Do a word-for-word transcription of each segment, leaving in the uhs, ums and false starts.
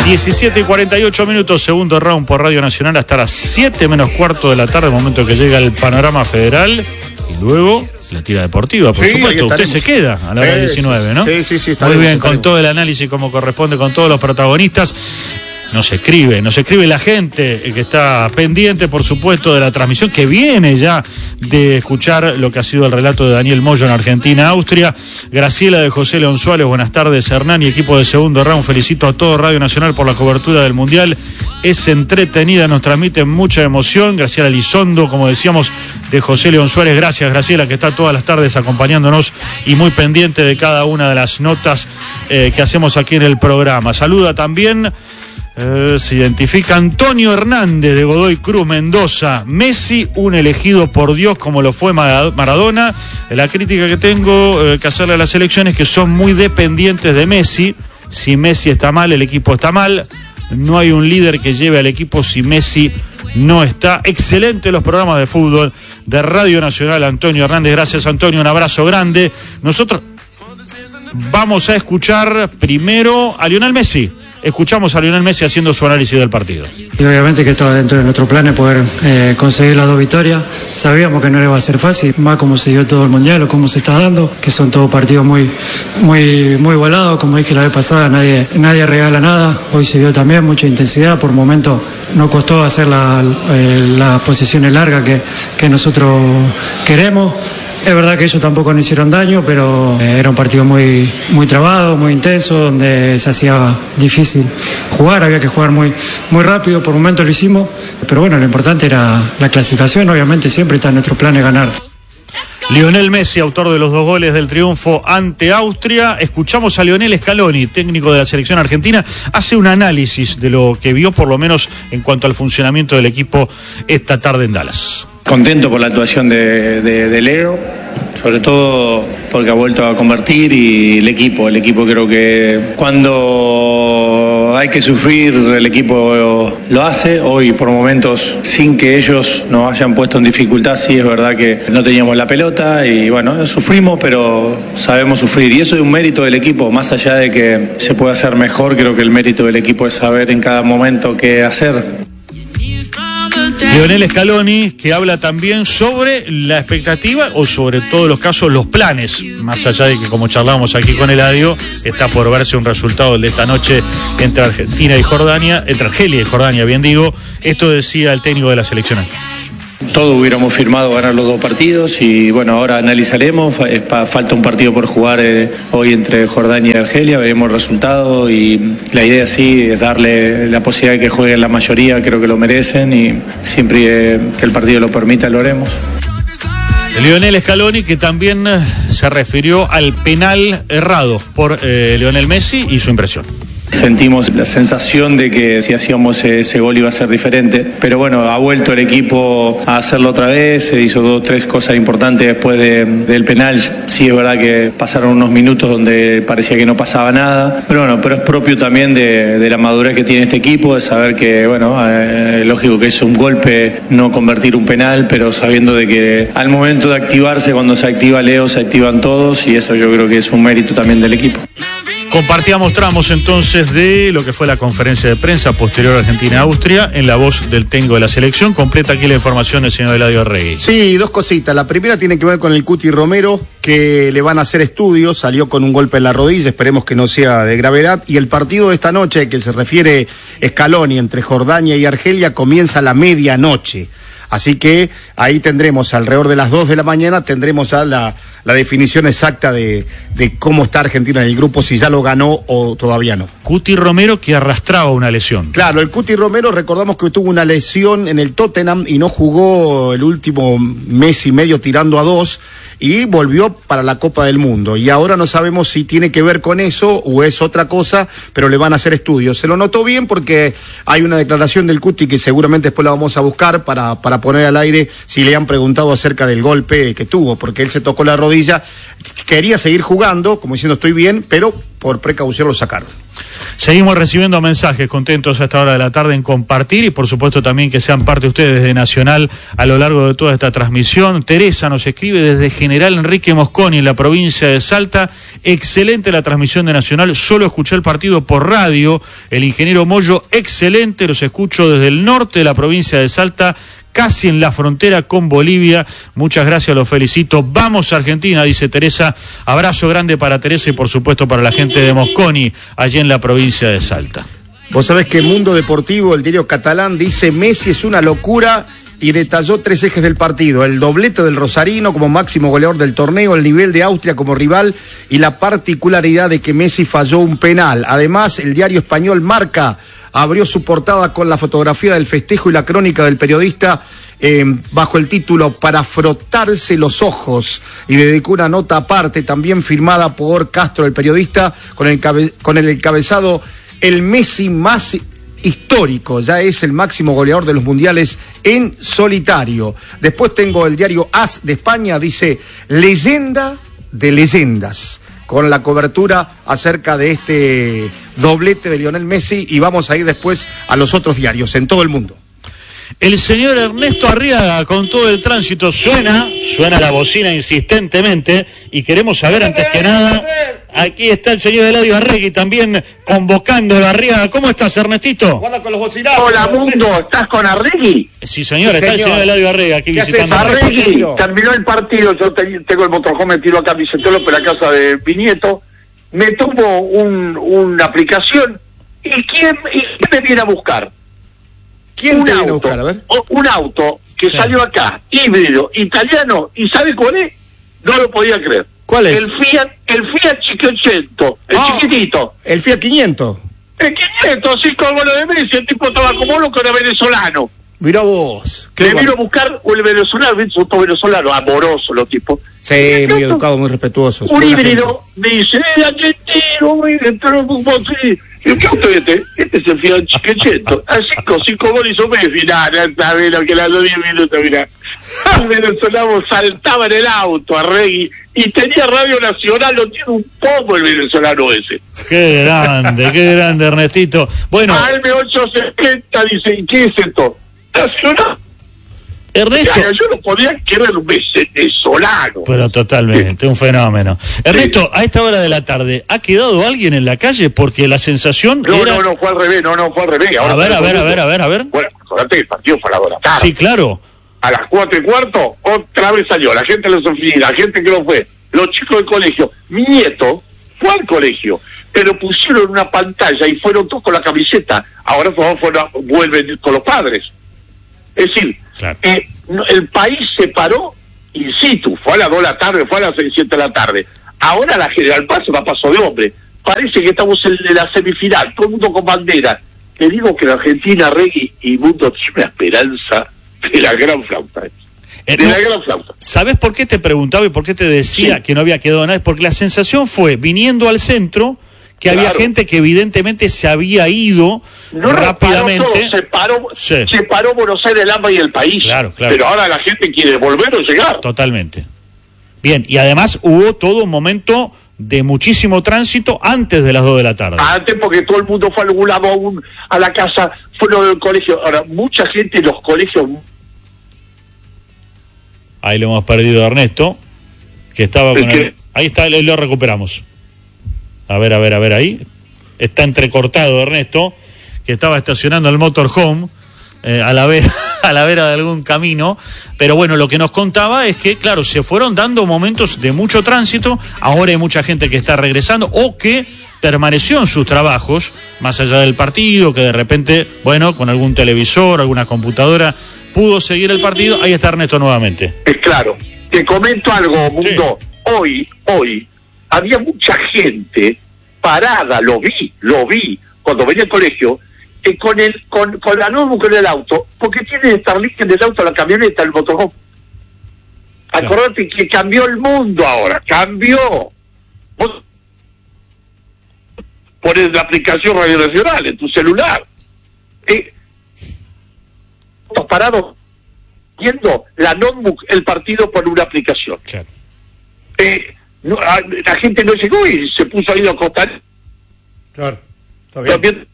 diecisiete y cuarenta y ocho minutos, segundo round por Radio Nacional hasta las siete menos cuarto de la tarde, momento que llega el panorama federal y luego la tira deportiva, por sí, supuesto. Usted se queda a la hora sí, diecinueve, ¿no? Sí, sí, sí. Muy bien, con todo el análisis como corresponde, con todos los protagonistas. Nos escribe, nos escribe la gente que está pendiente, por supuesto, de la transmisión, que viene ya de escuchar lo que ha sido el relato de Daniel Moyo en Argentina-Austria. Graciela de José León Suárez, buenas tardes, Hernán y equipo de segundo round. Felicito a todo Radio Nacional por la cobertura del Mundial. Es entretenida, nos transmite mucha emoción. Graciela Lizondo, como decíamos, de José León Suárez. Gracias, Graciela, que está todas las tardes acompañándonos y muy pendiente de cada una de las notas eh, que hacemos aquí en el programa. Saluda también... Eh, se identifica Antonio Hernández de Godoy Cruz, Mendoza. Messi, un elegido por Dios como lo fue Maradona. La crítica que tengo eh, que hacerle a las selecciones es que son muy dependientes de Messi. Si Messi está mal, el equipo está mal. No hay un líder que lleve al equipo si Messi no está. Excelente los programas de fútbol de Radio Nacional, Antonio Hernández. Gracias, Antonio, un abrazo grande. Nosotros vamos a escuchar primero a Lionel Messi. Escuchamos a Lionel Messi haciendo su análisis del partido. Y obviamente que estaba dentro de nuestro plan poder eh, conseguir las dos victorias. Sabíamos que no iba a ser fácil, más como se dio todo el Mundial o cómo se está dando, que son todos partidos muy muy muy igualados. Como dije la vez pasada, nadie nadie regala nada. Hoy se dio también mucha intensidad. Por momentos nos costó hacer la, eh, las posiciones largas que, que nosotros queremos. Es verdad que ellos tampoco nos hicieron daño, pero era un partido muy, muy trabado, muy intenso, donde se hacía difícil jugar, había que jugar muy, muy rápido, por momentos lo hicimos, pero bueno, lo importante era la clasificación, obviamente siempre está en nuestro plan de ganar. Lionel Messi, autor de los dos goles del triunfo ante Austria. Escuchamos a Lionel Scaloni, técnico de la selección argentina, hace un análisis de lo que vio, por lo menos en cuanto al funcionamiento del equipo esta tarde en Dallas. Contento por la actuación de, de, de Leo, sobre todo porque ha vuelto a convertir, y el equipo, el equipo creo que cuando hay que sufrir el equipo lo hace. Hoy por momentos, sin que ellos nos hayan puesto en dificultad, sí es verdad que no teníamos la pelota y bueno, sufrimos, pero sabemos sufrir y eso es un mérito del equipo, más allá de que se pueda hacer mejor. Creo que el mérito del equipo es saber en cada momento qué hacer. Lionel Scaloni, que habla también sobre la expectativa o sobre todos los casos los planes, más allá de que, como charlamos aquí con Eladio, está por verse un resultado de esta noche entre Argentina y Jordania, entre Argelia y Jordania, bien digo. Esto decía el técnico de la selección. Todos hubiéramos firmado ganar los dos partidos y bueno, ahora analizaremos, falta un partido por jugar eh, hoy entre Jordania y Argelia, veremos el resultado y la idea sí es darle la posibilidad de que jueguen la mayoría, creo que lo merecen y siempre eh, que el partido lo permita lo haremos. Lionel Scaloni, que también se refirió al penal errado por eh, Lionel Messi y su impresión. Sentimos la sensación de que si hacíamos ese gol iba a ser diferente, pero bueno, ha vuelto el equipo a hacerlo otra vez, se hizo dos, tres cosas importantes después de, del penal. Sí es verdad que pasaron unos minutos donde parecía que no pasaba nada, pero bueno, pero es propio también de, de la madurez que tiene este equipo, de saber que, bueno, eh, lógico que es un golpe no convertir un penal, pero sabiendo de que al momento de activarse, cuando se activa Leo, se activan todos y eso yo creo que es un mérito también del equipo. Compartíamos tramos entonces de lo que fue la conferencia de prensa posterior a Argentina-Austria en la voz del técnico de la selección. Completa aquí la información del señor Eladio Arregui. Sí, dos cositas. La primera tiene que ver con el Cuti Romero, que le van a hacer estudios, salió con un golpe en la rodilla, esperemos que no sea de gravedad. Y el partido de esta noche, que se refiere Scaloni, entre Jordania y Argelia, comienza a la medianoche. Así que ahí tendremos, alrededor de las dos de la mañana, tendremos a la, la definición exacta de, de cómo está Argentina en el grupo, si ya lo ganó o todavía no. Cuti Romero, que arrastraba una lesión. Claro, el Cuti Romero, recordamos que tuvo una lesión en el Tottenham y no jugó el último mes y medio tirando a dos, y volvió para la Copa del Mundo. Y ahora no sabemos si tiene que ver con eso o es otra cosa, pero le van a hacer estudios. Se lo notó bien porque hay una declaración del Cuti que seguramente después la vamos a buscar para, para poner al aire, si le han preguntado acerca del golpe que tuvo, porque él se tocó la rodilla rodilla. Quería seguir jugando, como diciendo estoy bien, pero por precaución lo sacaron. Seguimos recibiendo mensajes, contentos a esta hora de la tarde en compartir y por supuesto también que sean parte ustedes de Nacional a lo largo de toda esta transmisión. Teresa nos escribe desde General Enrique Mosconi en la provincia de Salta. Excelente la transmisión de Nacional, solo escuché el partido por radio. El ingeniero Moyo, excelente, los escucho desde el norte de la provincia de Salta, casi en la frontera con Bolivia. Muchas gracias, los felicito. Vamos a Argentina, dice Teresa. Abrazo grande para Teresa y por supuesto para la gente de Mosconi, allí en la provincia de Salta. Vos sabés que Mundo Deportivo, el diario catalán, dice Messi es una locura y detalló tres ejes del partido: el doblete del rosarino como máximo goleador del torneo, el nivel de Austria como rival y la particularidad de que Messi falló un penal. Además, el diario español Marca abrió su portada con la fotografía del festejo y la crónica del periodista eh, bajo el título Para frotarse los ojos, y dedicó una nota aparte también firmada por Castro, el periodista, con el, cabe, con el encabezado el Messi más histórico, ya es el máximo goleador de los mundiales en solitario. Después tengo el diario AS de España, dice leyenda de leyendas, con la cobertura acerca de este doblete de Lionel Messi, y vamos a ir después a los otros diarios en todo el mundo. El señor Ernesto Arriaga, con todo el tránsito, suena, suena la bocina insistentemente, y queremos saber antes que nada, aquí está el señor Eladio Arregui también convocando a Arriaga. ¿Cómo estás, Ernestito? Guarda con los bocinazos. Hola, Mundo, ¿estás con Arregui? Sí, señor, Sí, está señor. el señor Eladio Arregui aquí ¿Qué visitando. haces, Arregui, terminó el partido, yo te- tengo el motorhome metido acá en Vicentolo, por la casa de mi nieto, me tomo un, una aplicación, ¿y quién, y quién me viene a buscar? ¿Quién un te viene a auto, buscar? A ver. o- un auto que Sí. salió acá, híbrido, italiano, ¿y sabe cuál es? No lo podía creer. ¿Cuál es? El Fiat, el Fiat Cinquecento, el Ah. chiquitito. El Fiat quinientos. El quinientos, cinco goles de Messi, el tipo estaba como loco, era venezolano. Mirá vos. Qué Me bueno. vino a buscar el venezolano, son todos venezolanos, amorosos los tipos. Sí, muy educado, muy respetuoso. Un Buena híbrido, me dice, eh, argentino, muy dentro un sí. ¿Y qué auto es este? Este es el Fiat Cinquecento. A cinco, cinco goles hizo Messi. Nah, no sabés lo que le dado diez minutos, mirá. El venezolano saltaba en el auto, Arregui, y tenía Radio Nacional, lo tiene un poco el venezolano ese. Qué grande, qué grande, Ernestito. Bueno, A M ochocientos setenta dice, ¿y qué es esto? Nacional. Ernesto... Claro, yo no podía creer un venezolano. Pero totalmente, un fenómeno. Ernesto, a esta hora de la tarde, ¿ha quedado alguien en la calle? Porque la sensación No, era... no, no, fue al revés, no, no, fue al revés. Ahora A ver, está a ver, a todo ver, a ver, a ver. Bueno, acordate que el partido fue a las dos de la tarde. Sí, claro. A las cuatro y cuarto, otra vez salió. La gente de las oficinas, la gente que no fue, los chicos del colegio. Mi nieto fue al colegio, pero pusieron una pantalla y fueron todos con la camiseta. Ahora todos fueron, vuelven con los padres. Es decir, Claro. eh, no, el país se paró in situ. Fue a las dos de la tarde, fue a las seis, siete de la tarde. Ahora la General Paz va a paso de hombre. Parece que estamos en la semifinal, todo el mundo con bandera. Te digo que la Argentina, Reggae y Mundo tiene una esperanza de la gran flauta. Eh, De no, la gran flauta. ¿Sabes por qué te preguntaba y por qué te decía Sí. que no había quedado nada? Porque la sensación fue, viniendo al centro, que había Claro. gente que evidentemente se había ido No, no, rápidamente. paró todo, se paró, Sí. se paró Buenos Aires, el AMBA y el país. Claro, claro. Pero ahora la gente quiere volver o llegar. Totalmente. Bien, y además hubo todo un momento de muchísimo tránsito antes de las dos de la tarde. Antes porque todo el mundo fue a algún lado, a, un- a la casa, fueron del colegio. Ahora, mucha gente en los colegios... Ahí lo hemos perdido a Ernesto, que estaba ¿El con qué? el... Ahí está, ahí lo recuperamos. A ver, a ver, a ver, ahí. Está entrecortado Ernesto, que estaba estacionando el motorhome eh, a la vera, a la vera de algún camino. Pero bueno, lo que nos contaba es que, claro, se fueron dando momentos de mucho tránsito. Ahora hay mucha gente que está regresando o que permaneció en sus trabajos, más allá del partido, que de repente, bueno, con algún televisor, alguna computadora, pudo seguir el partido. Ahí está Ernesto nuevamente. Es claro. Te comento algo, Mundo. Hoy, hoy, había mucha gente parada, lo vi, lo vi, cuando venía al colegio, eh, con el con, con la notebook en el auto, porque tiene Starlink en el auto, la camioneta, el motorhome. Claro. Acordate que cambió el mundo ahora, cambió. Vos pones la aplicación Radio Nacional en tu celular. Eh, parados viendo la notebook, el partido por una aplicación. Claro. Eh, no, a, la gente no llegó y se puso ahí a acostar. Claro, está bien. También,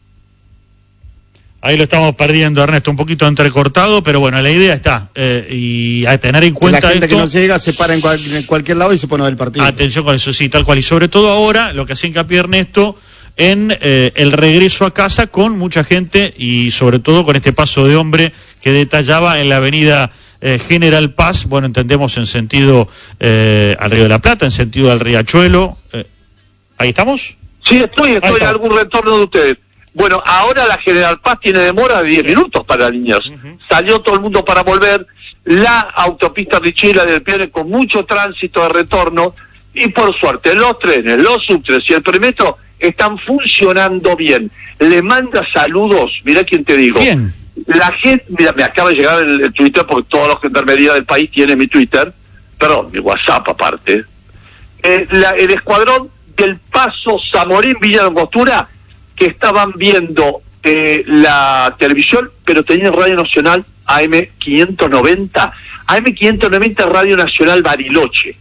Ahí lo estamos perdiendo, Ernesto, un poquito entrecortado, pero bueno, la idea está. Eh, y a tener en cuenta la gente esto, que no llega se para en, cual, en cualquier lado y se pone a ver el partido. Atención con eso, sí, tal cual. Y sobre todo ahora, lo que hace hincapié Ernesto, en eh, el regreso a casa con mucha gente y sobre todo con este paso de hombre que detallaba en la avenida eh, General Paz, bueno, entendemos en sentido eh, al Río de la Plata, en sentido al Riachuelo. Eh, ¿Ahí estamos? sí, estoy, estoy en algún retorno de ustedes. Bueno, ahora la General Paz tiene demora de diez minutos para Liniers. Uh-huh. Salió todo el mundo para volver. La autopista Richila del Pione con mucho tránsito de retorno. Y por suerte, los trenes, los subtrenes y el premetro están funcionando bien. Le manda saludos, mirá quién te digo. Bien. La gente, mira, me acaba de llegar el, el Twitter porque todos los gendarmería del país tienen mi Twitter. Perdón, mi WhatsApp aparte. Eh, la, el escuadrón del Paso Zamorín Villa de Angostura, que estaban viendo eh, la televisión, pero tenían Radio Nacional A M quinientos noventa, A M quinientos noventa Radio Nacional Bariloche.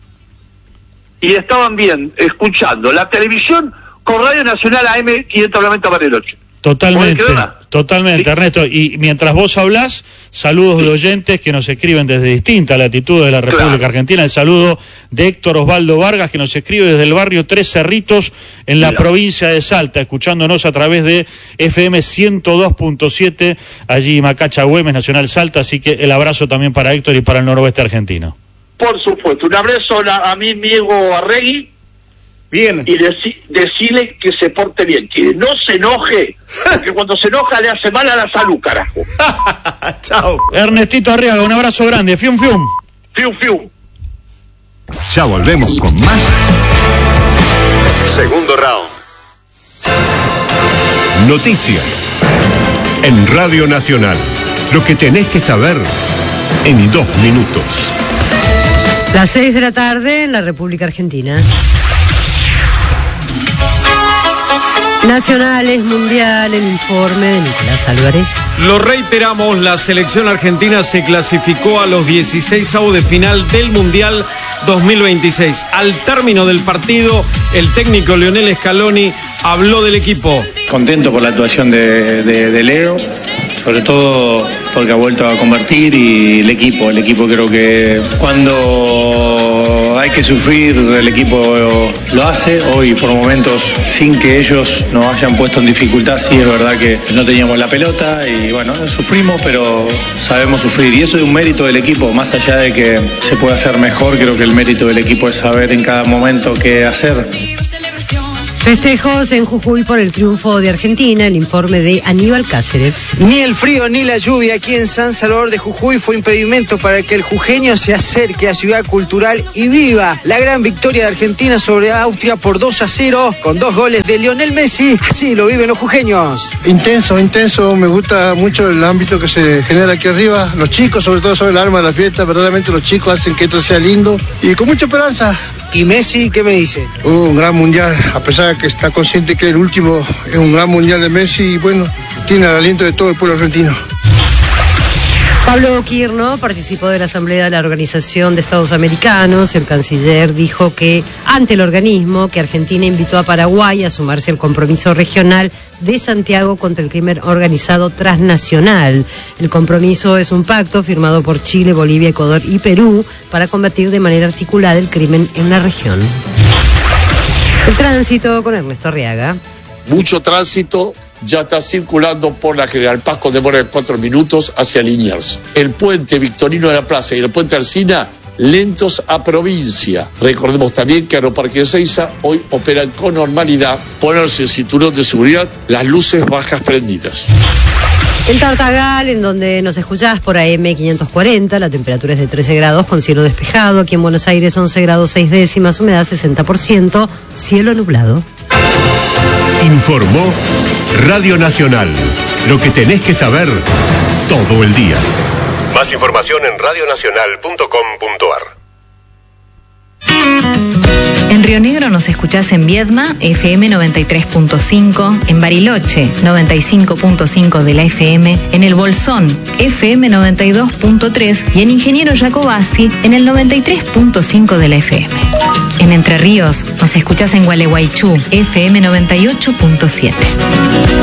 Y estaban bien, escuchando la televisión con Radio Nacional A M quinientos noventa Bariloche. Totalmente, totalmente, ¿Sí? Ernesto. Y mientras vos hablás, saludos Sí. de oyentes que nos escriben desde distintas latitudes de la República Claro. Argentina. El saludo de Héctor Osvaldo Vargas, que nos escribe desde el barrio Tres Cerritos, en la Mira. provincia de Salta, escuchándonos a través de F M ciento dos punto siete, allí Macacha, Güemes, Nacional Salta. Así que el abrazo también para Héctor y para el noroeste argentino. Por supuesto, un abrazo a, a mi amigo Arregui. Bien. Y deci- decirle que se porte bien, que no se enoje, porque cuando se enoja le hace mal a la salud, carajo. Chao. Ernestito Arriaga, un abrazo grande. Fium, fium. Fiu, fiu. Ya volvemos con más. Segundo round. Noticias. En Radio Nacional. Lo que tenés que saber en dos minutos. Las seis de la tarde en la República Argentina. Nacionales, Mundial, el informe de Nicolás Álvarez. Lo reiteramos, la selección argentina se clasificó a los dieciseisavos de final del Mundial dos mil veintiséis. Al término del partido, el técnico Lionel Scaloni habló del equipo. Contento por la actuación de, de, de Leo, sobre todo porque ha vuelto a convertir, y el equipo, el equipo creo que cuando hay que sufrir el equipo lo hace. Hoy por momentos, sin que ellos nos hayan puesto en dificultad, sí es verdad que no teníamos la pelota y bueno, sufrimos, pero sabemos sufrir, y eso es un mérito del equipo. Más allá de que se pueda hacer mejor, creo que el mérito del equipo es saber en cada momento qué hacer. Festejos en Jujuy por el triunfo de Argentina, el informe de Aníbal Cáceres. Ni el frío ni la lluvia aquí en San Salvador de Jujuy fue impedimento para que el jujeño se acerque a Ciudad Cultural y viva la gran victoria de Argentina sobre Austria por dos a cero, con dos goles de Lionel Messi. Así lo viven los jujeños. Intenso, intenso, me gusta mucho el ámbito que se genera aquí arriba. Los chicos, sobre todo, son el alma de la fiesta. Verdaderamente los chicos hacen que esto sea lindo y con mucha esperanza. ¿Y Messi qué me dice? Uh, un gran mundial, a pesar de que está consciente que el último es un gran mundial de Messi, y bueno, tiene el aliento de todo el pueblo argentino. Pablo Quirno participó de la Asamblea de la Organización de Estados Americanos. El canciller dijo que ante el organismo que Argentina invitó a Paraguay a sumarse al compromiso regional de Santiago contra el crimen organizado transnacional. El compromiso es un pacto firmado por Chile, Bolivia, Ecuador y Perú para combatir de manera articulada el crimen en la región. El tránsito con Ernesto Arriaga. Mucho tránsito. Ya está circulando por la General Paz con demora de cuatro minutos hacia Liniers. El puente Victorino de la Plaza y el puente Alsina, lentos a provincia. Recordemos también que Aeroparque de Ezeiza hoy operan con normalidad. Ponerse el cinturón de seguridad, las luces bajas prendidas. En Tartagal, en donde nos escuchás por A M quinientos cuarenta, la temperatura es de trece grados con cielo despejado. Aquí en Buenos Aires once grados seis décimas, humedad sesenta por ciento, cielo nublado. Informó Radio Nacional. Lo que tenés que saber todo el día. Más información en radio nacional punto com punto a r. En Río Negro nos escuchás en Viedma, F M noventa y tres punto cinco, en Bariloche, noventa y cinco punto cinco de la F M, en El Bolsón, F M noventa y dos punto tres y en Ingeniero Jacobasi, en el noventa y tres punto cinco de la F M. En Entre Ríos, nos escuchás en Gualeguaychú, F M noventa y ocho punto siete.